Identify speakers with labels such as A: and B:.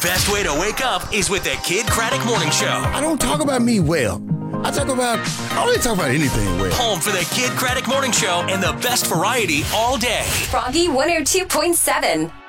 A: best way to wake up is with the Kid Craddock Morning Show.
B: I don't talk about me well. I don't really talk about anything well.
A: Home for the Kid Craddock Morning Show and the best variety all day.
C: Froggy 102.7.